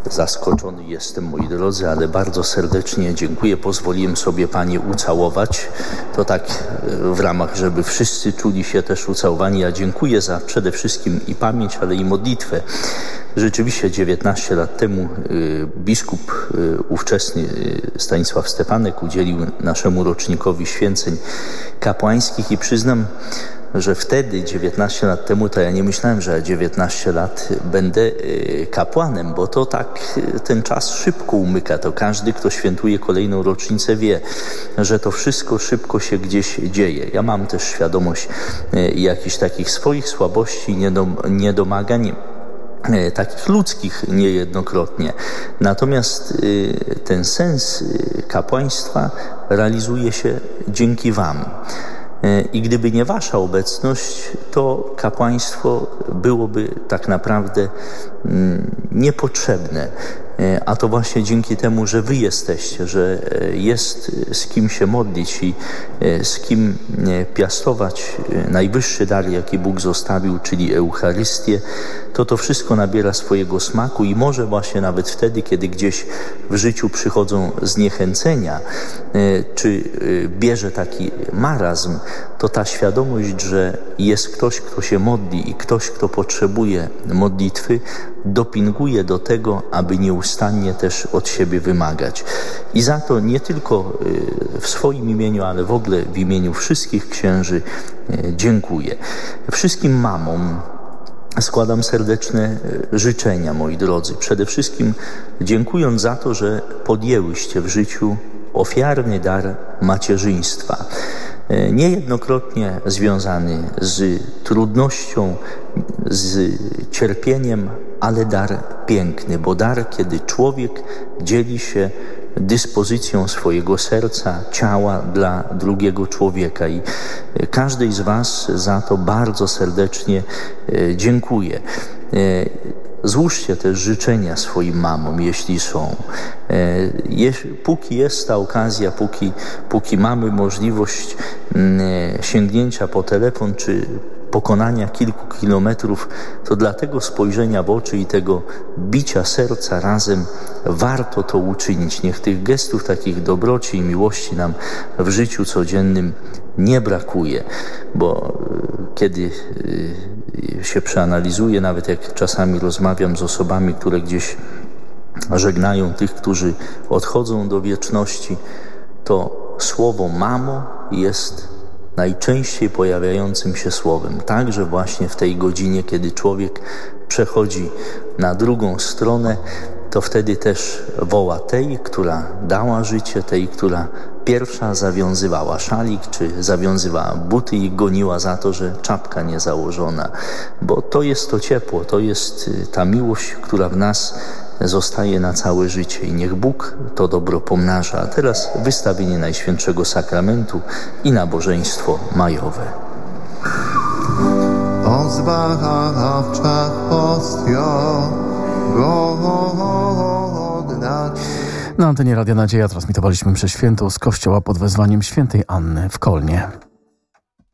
Zaskoczony jestem, moi drodzy, ale bardzo serdecznie dziękuję. Pozwoliłem sobie Panie ucałować. To tak w ramach, żeby wszyscy czuli się też ucałowani. Ja dziękuję za przede wszystkim i pamięć, ale i modlitwę. Rzeczywiście 19 lat temu biskup ówczesny Stanisław Stepanek udzielił naszemu rocznikowi święceń kapłańskich i przyznam, że wtedy, 19 lat temu, to ja nie myślałem, że 19 lat będę kapłanem, bo to tak ten czas szybko umyka. To każdy, kto świętuje kolejną rocznicę, wie, że to wszystko szybko się gdzieś dzieje. Ja mam też świadomość jakichś takich swoich słabości, niedomagań, takich ludzkich niejednokrotnie. Natomiast ten sens kapłaństwa realizuje się dzięki Wam. I gdyby nie Wasza obecność, to kapłaństwo byłoby tak naprawdę niepotrzebne. A to właśnie dzięki temu, że Wy jesteście, że jest z kim się modlić i z kim piastować najwyższy dar, jaki Bóg zostawił, czyli Eucharystię, to wszystko nabiera swojego smaku i może właśnie nawet wtedy, kiedy gdzieś w życiu przychodzą zniechęcenia, czy bierze taki marazm, to ta świadomość, że jest ktoś, kto się modli i ktoś, kto potrzebuje modlitwy, dopinguje do tego, aby nieustannie też od siebie wymagać. I za to nie tylko w swoim imieniu, ale w ogóle w imieniu wszystkich księży dziękuję. Wszystkim mamom składam serdeczne życzenia, moi drodzy. Przede wszystkim dziękując za to, że podjęłyście w życiu ofiarny dar macierzyństwa. Niejednokrotnie związany z trudnością, z cierpieniem, ale dar piękny, bo dar, kiedy człowiek dzieli się dyspozycją swojego serca, ciała dla drugiego człowieka. I każdej z Was za to bardzo serdecznie dziękuję. Złóżcie też życzenia swoim mamom, jeśli są. Póki jest ta okazja, póki mamy możliwość sięgnięcia po telefon czy pokonania kilku kilometrów, to dla tego spojrzenia w oczy i tego bicia serca razem warto to uczynić. Niech tych gestów takich dobroci i miłości nam w życiu codziennym nie brakuje, bo kiedy się przeanalizuje, nawet jak czasami rozmawiam z osobami, które gdzieś żegnają tych, którzy odchodzą do wieczności, to słowo mamo jest najczęściej pojawiającym się słowem. Także właśnie w tej godzinie, kiedy człowiek przechodzi na drugą stronę, to wtedy też woła tej, która dała życie, tej, która pierwsza zawiązywała szalik, czy zawiązywała buty i goniła za to, że czapka nie założona. Bo to jest to ciepło, to jest ta miłość, która w nas zostaje na całe życie i niech Bóg to dobro pomnaża. A teraz wystawienie Najświętszego Sakramentu i nabożeństwo majowe. O zbawczach postio godna. Na antenie Radia Nadzieja transmitowaliśmy mszę świętą z kościoła pod wezwaniem świętej Anny w Kolnie.